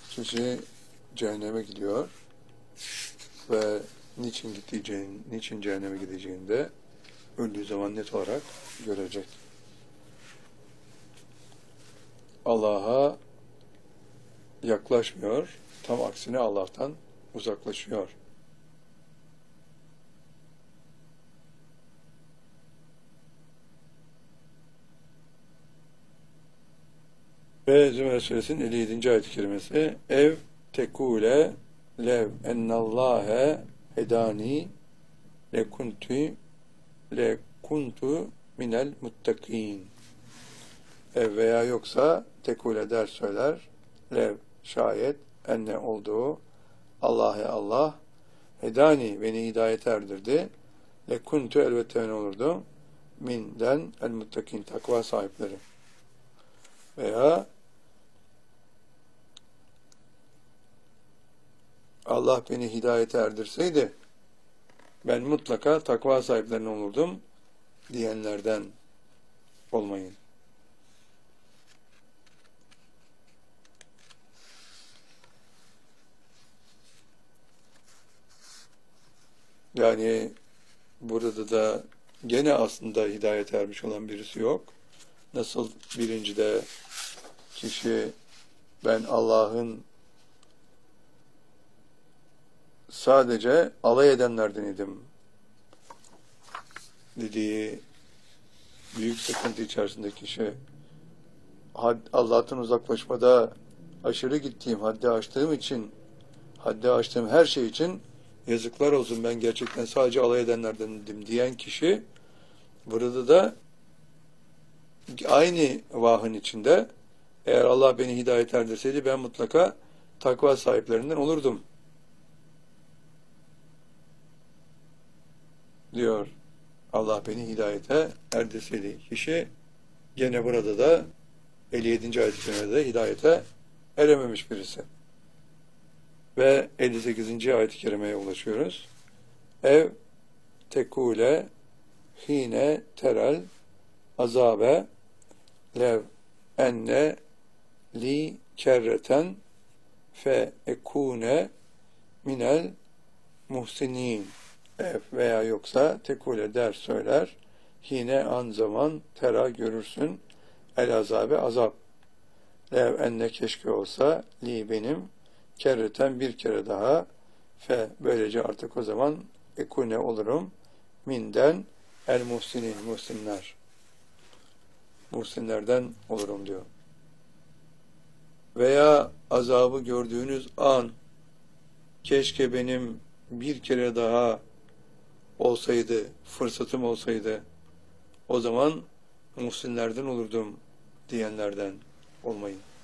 Kişi cehenneme gidiyor ve niçin cehenneme gideceğini de öldüğü zaman net olarak görecek. Allah'a yaklaşmıyor, tam aksine Allah'tan uzaklaşıyor. Ve Zümer Suresinin 57. ayet-i kerimesi ev tekule lev ennallâhe hedâni lekuntu minel muttakîn. Ev veya yoksa tekule der söyler, lev şayet enne olduğu Allah hedani beni hidayete erdirdi, lekuntu elbette ben olurdu minden el muttakin takva sahipleri. Veya Allah beni hidayete erdirseydi ben mutlaka takva sahiplerinden olurdum diyenlerden olmayın. Yani burada da gene aslında hidayete ermiş olan birisi yok. Nasıl birincide kişi ben Allah'ın sadece alay edenlerden idim dediği büyük sıkıntı içerisinde kişi Allah'tan uzaklaşmada aşırı gittiğim, haddi aştığım her şey için yazıklar olsun ben gerçekten sadece alay edenlerdendim diyen kişi burada da aynı vahın içinde eğer Allah beni hidayet erdirseydi ben mutlaka takva sahiplerinden olurdum diyor. Allah beni hidayete erdirseydi. Kişi gene burada da 57. ayet-i kerimede hidayete erememiş birisi. Ve 58. ayet-i kerimeye ulaşıyoruz. Ev tekule hine terel azabe lev enne li kerreten fe ekune minel muhsinin. Ev veya yoksa tekule der söyler. Hine an zaman tera görürsün. El azabe azap. Lev enne keşke olsa li benim kerreten bir kere daha fe böylece artık o zaman ekune olurum minden el muhsinin muhsinlerden olurum diyor. Veya azabı gördüğünüz an keşke benim bir kere daha olsaydı, fırsatım olsaydı o zaman muhsinlerden olurdum diyenlerden olmayın.